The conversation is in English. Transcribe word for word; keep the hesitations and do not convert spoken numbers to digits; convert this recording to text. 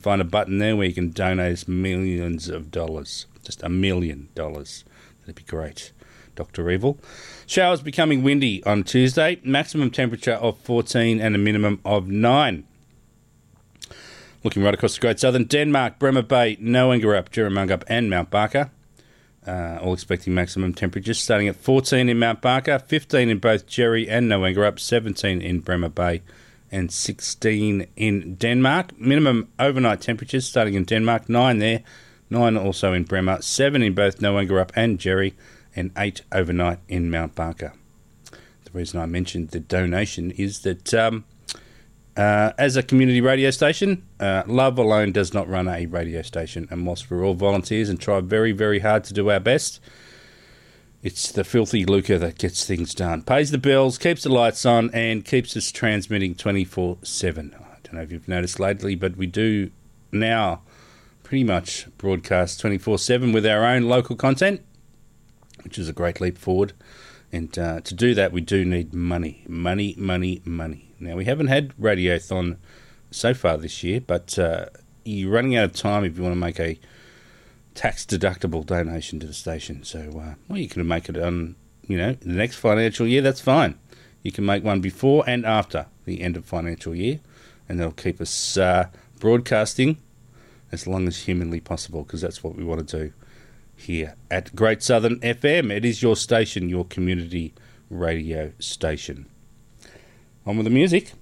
Find a button there where you can donate us millions of dollars. Just a million dollars. That'd be great. Doctor Evil. Showers becoming windy on Tuesday. Maximum temperature of fourteen and a minimum of nine. Looking right across the Great Southern. Denmark, Bremer Bay, Noengerup, Juramungup and Mount Barker. Uh, all expecting maximum temperatures starting at fourteen in Mount Barker, fifteen in both Jerry and Noengerup, seventeen in Bremer Bay and sixteen in Denmark. Minimum overnight temperatures starting in Denmark, nine there, nine also in Bremer, seven in both Noengerup and Jerry, and eight overnight in Mount Barker. The reason I mentioned the donation is that um, uh, as a community radio station, uh, love alone does not run a radio station, and whilst we're all volunteers and try very, very hard to do our best, it's the filthy lucre that gets things done. Pays the bills, keeps the lights on, and keeps us transmitting twenty-four seven. I don't know if you've noticed lately, but we do now pretty much broadcast twenty-four seven with our own local content, which is a great leap forward. And uh, to do that, we do need money. Money, money, money. Now, we haven't had Radiothon so far this year, but uh, you're running out of time if you want to make a tax-deductible donation to the station. So, uh, well, you can make it on, you know, the next financial year, that's fine. You can make one before and after the end of financial year, and that'll keep us uh, broadcasting as long as humanly possible, because that's what we want to do here at Great Southern F M. It is your station, your community radio station. On with the music.